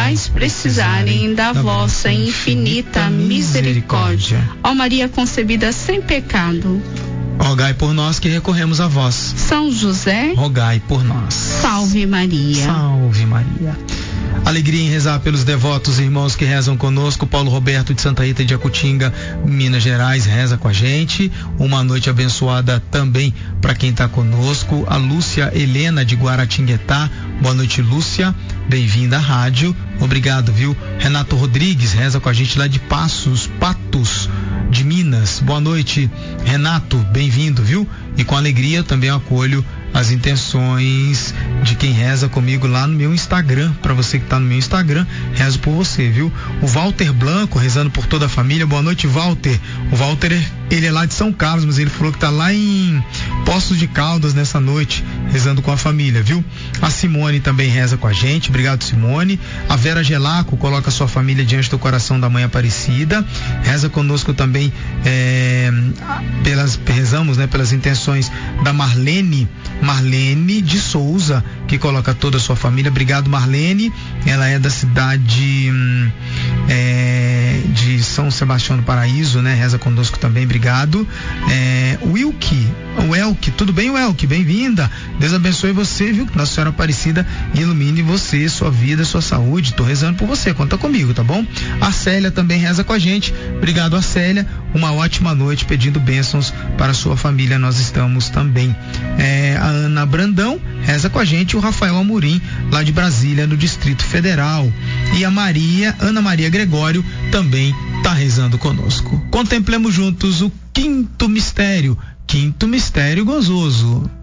quais precisarem da vossa infinita misericórdia. Ó Maria concebida sem pecado, rogai por nós que recorremos a vós. São José, rogai por nós. Salve Maria. Salve Maria. Alegria em rezar pelos devotos irmãos que rezam conosco. Paulo Roberto de Santa Rita de Jacutinga, Minas Gerais, reza com a gente. Uma noite abençoada também para quem está conosco. A Lúcia Helena de Guaratinguetá. Boa noite, Lúcia. Bem-vinda à rádio. Obrigado, viu? Renato Rodrigues reza com a gente lá de Patos de Minas. Boa noite, Renato. Bem-vindo, viu? E com alegria também acolho as intenções de quem reza comigo lá no meu Instagram. Para você que está no meu Instagram, rezo por você, viu? O Walter Blanco rezando por toda a família. Boa noite, Walter. O Walter, ele é lá de São Carlos, mas ele falou que tá lá em Poços de Caldas nessa noite, rezando com a família, viu? A Simone também reza com a gente. Obrigado, Simone. A Vera Gelaco coloca sua família diante do coração da Mãe Aparecida. Reza conosco também, rezamos, né, pelas intenções da Marlene de Souza, que coloca toda a sua família. Obrigado, Marlene. Ela é da cidade de São Sebastião do Paraíso, né? Reza conosco também, obrigado. O Elke, tudo bem, Elke? Bem-vinda. Deus abençoe você, viu? Nossa Senhora Aparecida ilumine você, sua vida, sua saúde. Tô rezando por você, conta comigo, tá bom? A Célia também reza com a gente. Obrigado, a Célia. Uma ótima noite, pedindo bênçãos para a sua família. Nós estamos também. A Ana Brandão reza com a gente. O Rafael Amorim, lá de Brasília, no Distrito Federal. E a Ana Maria Gregório também está rezando conosco. Contemplemos juntos o quinto mistério gozoso.